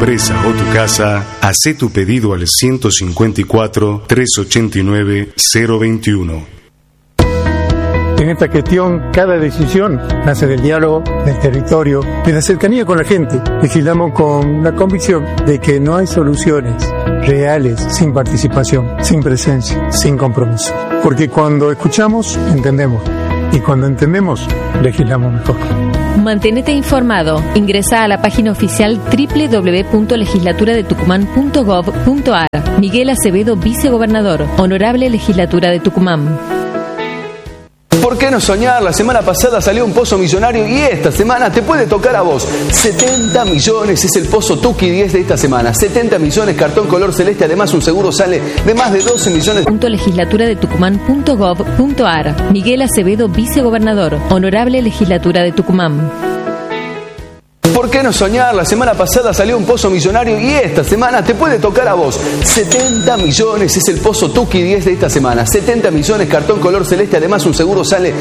empresa o tu casa, hacé tu pedido al 154-389-021. En esta gestión, cada decisión nace del diálogo, del territorio, de la cercanía con la gente. Legislamos con la convicción de que no hay soluciones reales sin participación, sin presencia, sin compromiso. Porque cuando escuchamos, entendemos. Y cuando entendemos, legislamos mejor. Manténete informado. Ingresa a la página oficial www.legislaturadetucumán.gov.ar. Miguel Acevedo, vicegobernador. Honorable Legislatura de Tucumán. ¿Por qué no soñar? La semana pasada salió un pozo millonario y esta semana te puede tocar a vos. 70 millones es el pozo Tuki 10 de esta semana. 70 millones, cartón color celeste. Además, un seguro sale de más de 12 millones. .legislaturadetucumán.gov.ar. Miguel Acevedo, vicegobernador. Honorable Legislatura de Tucumán. ¿Por qué no soñar? La semana pasada salió un pozo millonario y esta semana te puede tocar a vos. 70 millones es el pozo Tuki 10 de esta semana. 70 millones, cartón color celeste. Además, un seguro sale